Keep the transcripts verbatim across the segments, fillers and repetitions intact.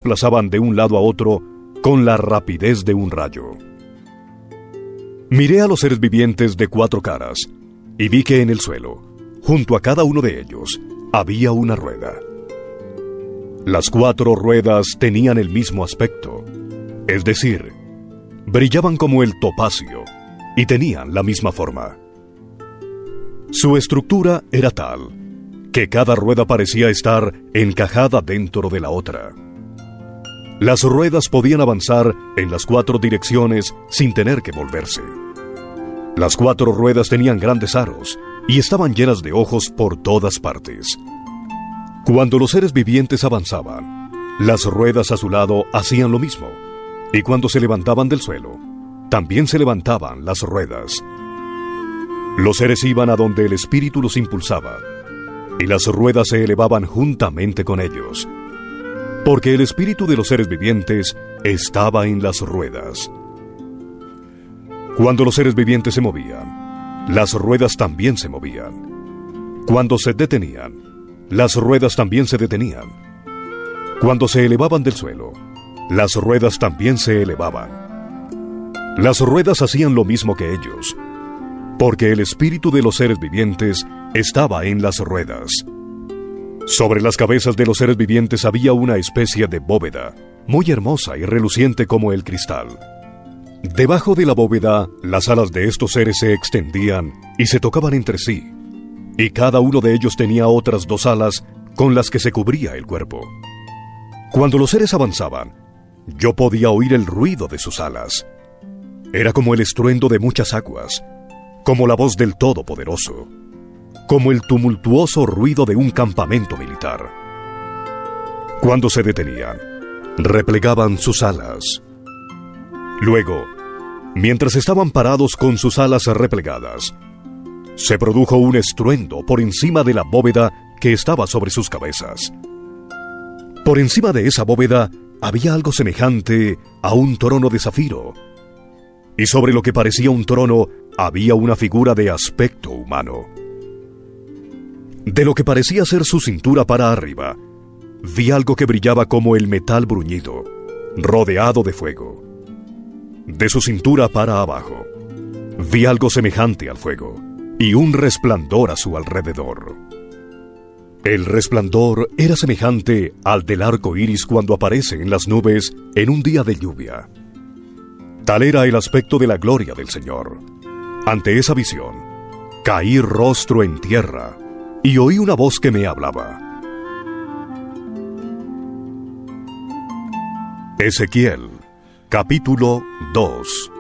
desplazaban de un lado a otro con la rapidez de un rayo. Miré a los seres vivientes de cuatro caras y vi que en el suelo, junto a cada uno de ellos, había una rueda. Las cuatro ruedas tenían el mismo aspecto, es decir, brillaban como el topacio y tenían la misma forma. Su estructura era tal que cada rueda parecía estar encajada dentro de la otra. Las ruedas podían avanzar en las cuatro direcciones sin tener que volverse. Las cuatro ruedas tenían grandes aros y estaban llenas de ojos por todas partes. Cuando los seres vivientes avanzaban, las ruedas a su lado hacían lo mismo, y cuando se levantaban del suelo, también se levantaban las ruedas. Los seres iban a donde el espíritu los impulsaba, y las ruedas se elevaban juntamente con ellos, porque el espíritu de los seres vivientes estaba en las ruedas. Cuando los seres vivientes se movían, las ruedas también se movían. Cuando se detenían, las ruedas también se detenían. Cuando se elevaban del suelo, las ruedas también se elevaban. Las ruedas hacían lo mismo que ellos, porque el espíritu de los seres vivientes estaba en las ruedas. Sobre las cabezas de los seres vivientes había una especie de bóveda, muy hermosa y reluciente como el cristal. Debajo de la bóveda, las alas de estos seres se extendían y se tocaban entre sí, y cada uno de ellos tenía otras dos alas con las que se cubría el cuerpo. Cuando los seres avanzaban, yo podía oír el ruido de sus alas. Era como el estruendo de muchas aguas, como la voz del Todopoderoso, como el tumultuoso ruido de un campamento militar. Cuando se detenían, replegaban sus alas. Luego, mientras estaban parados con sus alas replegadas, se produjo un estruendo por encima de la bóveda que estaba sobre sus cabezas. Por encima de esa bóveda había algo semejante a un trono de zafiro, y sobre lo que parecía un trono había una figura de aspecto humano. De lo que parecía ser su cintura para arriba, vi algo que brillaba como el metal bruñido, rodeado de fuego. De su cintura para abajo, vi algo semejante al fuego, y un resplandor a su alrededor. El resplandor era semejante al del arco iris cuando aparece en las nubes en un día de lluvia. Tal era el aspecto de la gloria del Señor. Ante esa visión, caí rostro en tierra y oí una voz que me hablaba. Ezequiel, capítulo dos.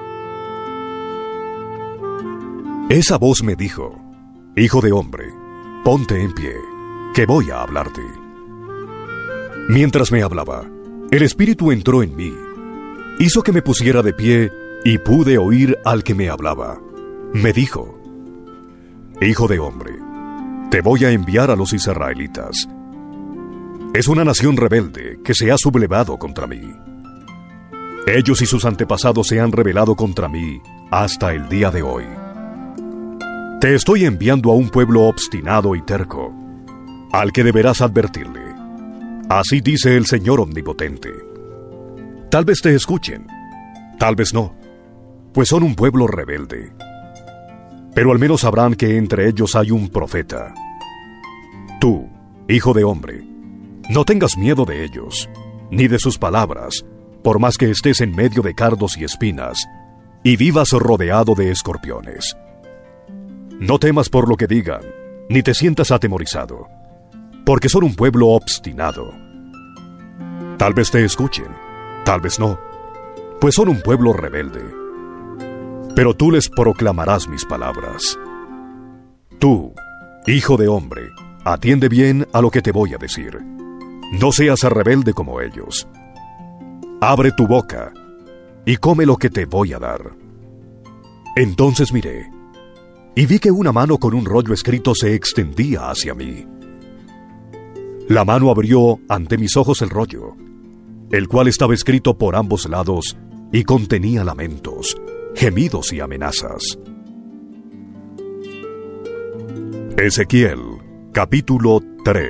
Esa voz me dijo: Hijo de hombre, ponte en pie, que voy a hablarte. Mientras me hablaba, el Espíritu entró en mí, hizo que me pusiera de pie y pude oír al que me hablaba. Me dijo: Hijo de hombre, te voy a enviar a los israelitas. Es una nación rebelde que se ha sublevado contra mí. Ellos y sus antepasados se han rebelado contra mí hasta el día de hoy. Te estoy enviando a un pueblo obstinado y terco, al que deberás advertirle. Así dice el Señor Omnipotente. Tal vez te escuchen, tal vez no, pues son un pueblo rebelde. Pero al menos sabrán que entre ellos hay un profeta. Tú, hijo de hombre, no tengas miedo de ellos, ni de sus palabras, por más que estés en medio de cardos y espinas, y vivas rodeado de escorpiones. No temas por lo que digan, ni te sientas atemorizado, porque son un pueblo obstinado. Tal vez te escuchen, tal vez no, pues son un pueblo rebelde. Pero tú les proclamarás mis palabras. Tú, hijo de hombre, atiende bien a lo que te voy a decir. No seas rebelde como ellos. Abre tu boca y come lo que te voy a dar. Entonces miré, y vi que una mano con un rollo escrito se extendía hacia mí. La mano abrió ante mis ojos el rollo, el cual estaba escrito por ambos lados y contenía lamentos, gemidos y amenazas. Ezequiel, capítulo tres.